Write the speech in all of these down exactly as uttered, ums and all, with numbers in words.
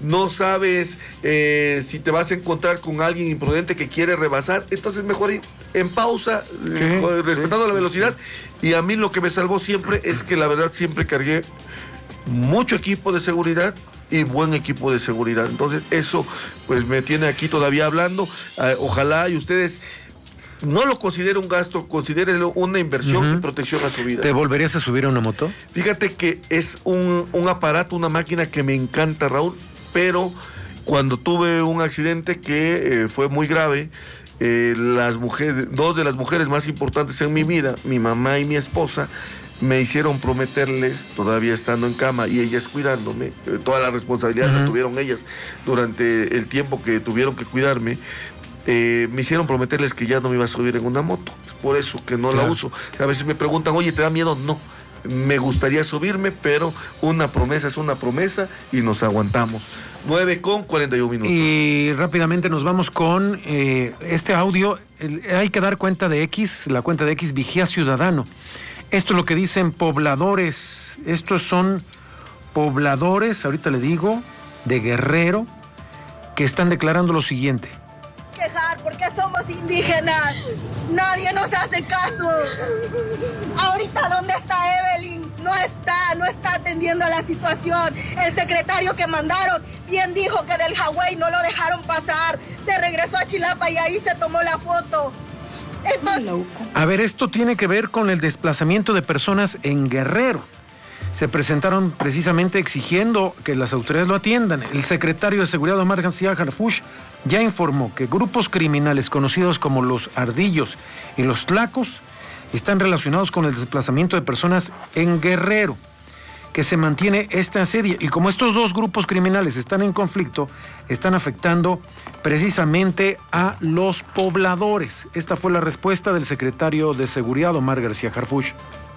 no sabes eh, si te vas a encontrar con alguien imprudente que quiere rebasar, entonces mejor ir en pausa, sí, eh, respetando sí, la velocidad. Sí. Y a mí lo que me salvó siempre es que la verdad siempre cargué mucho equipo de seguridad y buen equipo de seguridad. Entonces eso pues me tiene aquí todavía hablando. Eh, ojalá y ustedes no lo consideren un gasto, considérenlo una inversión uh-huh. y protección a su vida. ¿Te volverías a subir a una moto? Fíjate que es un, un aparato, una máquina que me encanta, Raúl, pero cuando tuve un accidente que eh, fue muy grave, eh, las mujeres, dos de las mujeres más importantes en mi vida, mi mamá y mi esposa, me hicieron prometerles, todavía estando en cama y ellas cuidándome, eh, toda la responsabilidad uh-huh. la tuvieron ellas durante el tiempo que tuvieron que cuidarme. Eh, me hicieron prometerles que ya no me iba a subir en una moto, es por eso que no claro. la uso. A veces me preguntan, oye, ¿te da miedo? No, me gustaría subirme, pero una promesa es una promesa y nos aguantamos. nueve con cuarenta y un minutos. Y rápidamente nos vamos con eh, este audio. El, hay que dar cuenta de X, la cuenta de X Vigía Ciudadano. Esto es lo que dicen pobladores. Estos son pobladores, ahorita le digo, de Guerrero, que están declarando lo siguiente. Quejar porque somos indígenas, nadie nos hace caso. Ahorita, ¿dónde está Evelyn? No está, no está atendiendo la situación. El secretario que mandaron bien dijo que del Hawái no lo dejaron pasar, se regresó a Chilapa y ahí se tomó la foto. Esto... A ver, esto tiene que ver con el desplazamiento de personas en Guerrero. Se presentaron precisamente exigiendo que las autoridades lo atiendan. El secretario de Seguridad, Omar García Harfuch, ya informó que grupos criminales conocidos como los Ardillos y los Tlacos están relacionados con el desplazamiento de personas en Guerrero, que se mantiene esta asedio. Y como estos dos grupos criminales están en conflicto, están afectando precisamente a los pobladores. Esta fue la respuesta del secretario de Seguridad, Omar García Harfuch.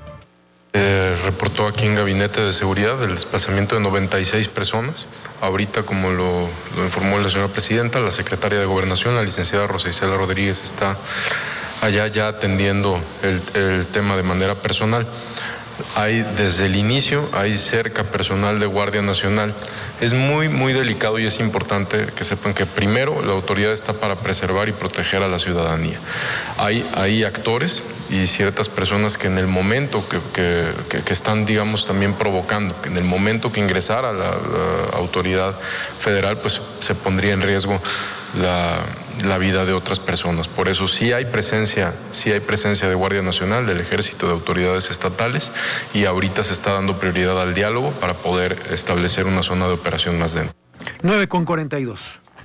Eh, reportó aquí en Gabinete de Seguridad el desplazamiento de noventa y seis personas. Ahorita, como lo, lo informó la señora presidenta, la secretaria de Gobernación, la licenciada Rosa Isela Rodríguez, está allá ya atendiendo el, el tema de manera personal. Hay desde el inicio, hay cerca personal de Guardia Nacional. Es muy, muy delicado y es importante que sepan que primero la autoridad está para preservar y proteger a la ciudadanía. Hay, hay actores y ciertas personas que en el momento que, que, que están, digamos, también provocando, que en el momento que ingresara la, la autoridad federal, pues se pondría en riesgo la, la vida de otras personas. Por eso sí hay presencia, sí hay presencia de Guardia Nacional, del Ejército, de autoridades estatales, y ahorita se está dando prioridad al diálogo para poder establecer una zona de operación más dentro. nueve con cuarenta y dos.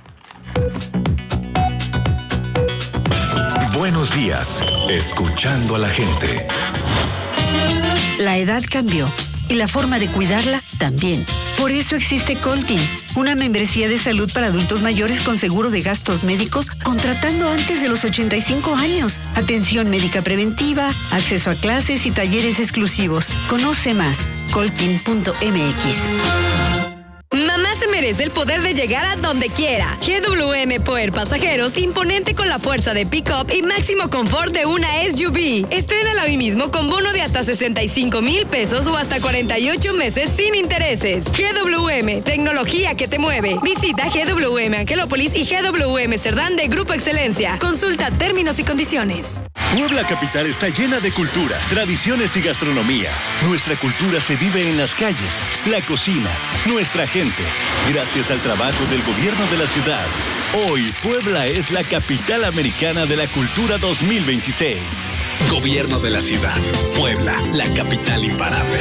Buenos días, escuchando a la gente. La edad cambió y la forma de cuidarla también. Por eso existe Coltin, una membresía de salud para adultos mayores con seguro de gastos médicos contratando antes de los ochenta y cinco años. Atención médica preventiva, acceso a clases y talleres exclusivos. Conoce más, coltin punto m x. Mamá se merece el poder de llegar a donde quiera. G W M Power Pasajeros, imponente con la fuerza de pick-up y máximo confort de una S U V. Estrénala hoy mismo con bono de hasta sesenta y cinco mil pesos o hasta cuarenta y ocho meses sin intereses. G W M, tecnología que te mueve. Visita G W M Angelópolis y G W M Cerdán de Grupo Excelencia. Consulta términos y condiciones. Puebla Capital está llena de cultura, tradiciones y gastronomía. Nuestra cultura se vive en las calles, la cocina, nuestra gente. Gracias al trabajo del gobierno de la ciudad, hoy Puebla es la capital americana de la cultura dos mil veintiséis. Gobierno de la ciudad, Puebla, la capital imparable.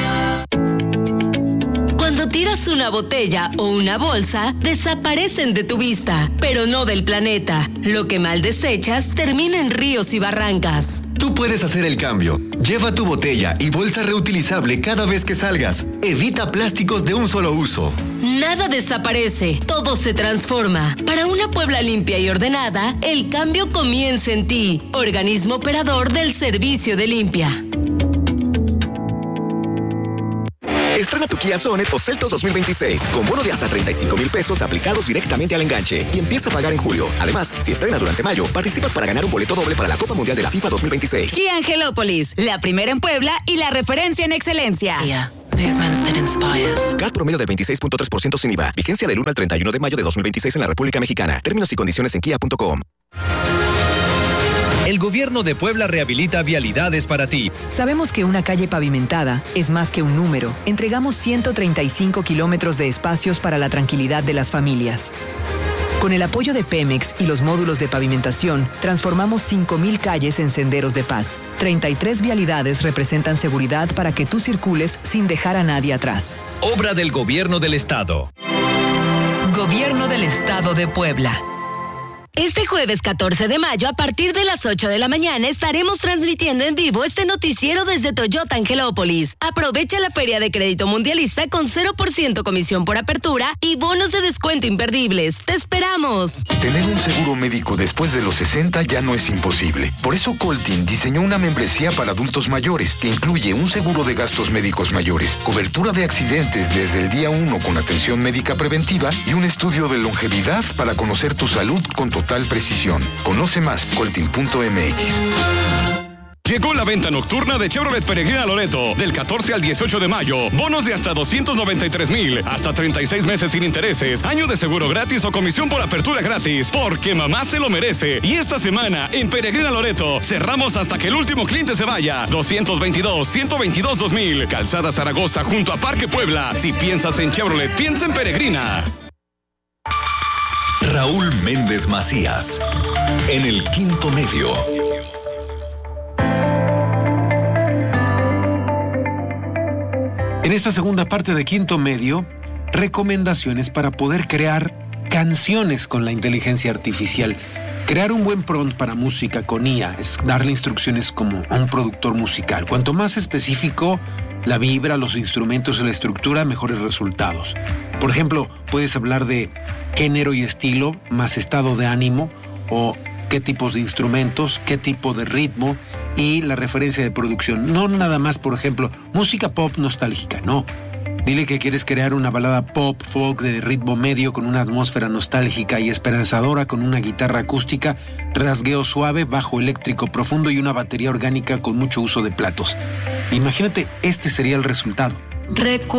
Cuando tiras una botella o una bolsa, desaparecen de tu vista, pero no del planeta. Lo que mal desechas termina en ríos y barrancas. Tú puedes hacer el cambio. Lleva tu botella y bolsa reutilizable cada vez que salgas. Evita plásticos de un solo uso. Nada desaparece, todo se transforma. Para una Puebla limpia y ordenada, el cambio comienza en ti. Organismo operador del Servicio de Limpia. Estrena tu Kia Sonet o Seltos dos mil veintiséis con bono de hasta treinta y cinco mil pesos aplicados directamente al enganche y empieza a pagar en julio. Además, si estrenas durante mayo, participas para ganar un boleto doble para la Copa Mundial de la FIFA dos mil veintiséis. Kia Angelópolis, la primera en Puebla y la referencia en excelencia. Kia. Movement that inspires. C A T promedio del veintiséis punto tres por ciento sin I V A. Vigencia del uno al treinta y uno de mayo de dos mil veintiséis en la República Mexicana. Términos y condiciones en kia punto com. El gobierno de Puebla rehabilita vialidades para ti. Sabemos que una calle pavimentada es más que un número. Entregamos ciento treinta y cinco kilómetros de espacios para la tranquilidad de las familias. Con el apoyo de Pemex y los módulos de pavimentación, transformamos cinco mil calles en senderos de paz. treinta y tres vialidades representan seguridad para que tú circules sin dejar a nadie atrás. Obra del Gobierno del Estado. Gobierno del Estado de Puebla. Este jueves catorce de mayo, a partir de las ocho de la mañana, estaremos transmitiendo en vivo este noticiero desde Toyota Angelópolis. Aprovecha la Feria de Crédito Mundialista con cero por ciento comisión por apertura y bonos de descuento imperdibles. ¡Te esperamos! Tener un seguro médico después de los sesenta ya no es imposible. Por eso Coltin diseñó una membresía para adultos mayores que incluye un seguro de gastos médicos mayores, cobertura de accidentes desde el día uno con atención médica preventiva y un estudio de longevidad para conocer tu salud con total precisión. Conoce más, coltin punto m x. Llegó la venta nocturna de Chevrolet Peregrina Loreto. Del catorce al dieciocho de mayo. Bonos de hasta doscientos noventa y tres mil. Hasta treinta y seis meses sin intereses. Año de seguro gratis o comisión por apertura gratis. Porque mamá se lo merece. Y esta semana, en Peregrina Loreto, cerramos hasta que el último cliente se vaya. doscientos veintidós, ciento veintidós, dos mil. Calzada Zaragoza junto a Parque Puebla. Si piensas en Chevrolet, piensa en Peregrina. Raúl Méndez Macías, en el quinto medio. En esta segunda parte de Quinto Medio, recomendaciones para poder crear canciones con la inteligencia artificial. Crear un buen prompt para música con I A es darle instrucciones como a un productor musical. Cuanto más específico la vibra, los instrumentos y la estructura, mejores resultados. Por ejemplo, puedes hablar de género y estilo, más estado de ánimo, o qué tipos de instrumentos, qué tipo de ritmo y la referencia de producción. No nada más, por ejemplo, música pop nostálgica, no. Dile que quieres crear una balada pop, folk de ritmo medio con una atmósfera nostálgica y esperanzadora, con una guitarra acústica, rasgueo suave, bajo eléctrico profundo y una batería orgánica con mucho uso de platos. Imagínate, este sería el resultado. Recu-